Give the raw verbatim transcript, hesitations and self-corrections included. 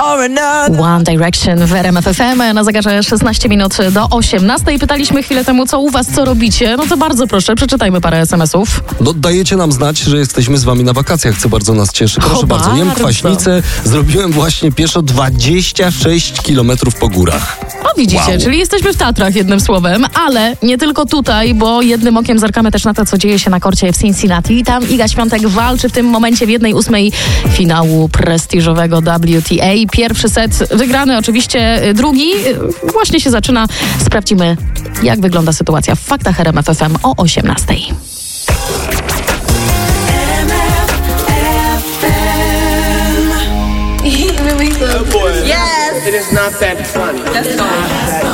One Direction w R M F F M. Na zegarze szesnaście minut do osiemnastej. Pytaliśmy chwilę temu, co u was, co robicie. No to bardzo proszę, przeczytajmy parę es em esów. No, dajecie nam znać, że jesteśmy z wami na wakacjach, co bardzo nas cieszy. Proszę O, bardzo, jem bardzo. kwaśnicę, zrobiłem właśnie pieszo dwadzieścia sześć kilometrów po górach. O, widzicie, Wow. czyli jesteśmy w Tatrach, jednym słowem, ale nie tylko tutaj, bo jednym okiem zerkamy też na to, co dzieje się na korcie w Cincinnati. Tam Iga Świątek walczy w tym momencie w jednej ósmej finału prestiżowego W T A. Pierwszy set wygrany, oczywiście drugi właśnie się zaczyna. Sprawdzimy, jak wygląda sytuacja w faktach R M F F M o osiemnastej. Yes! It is not that funny. Let's go.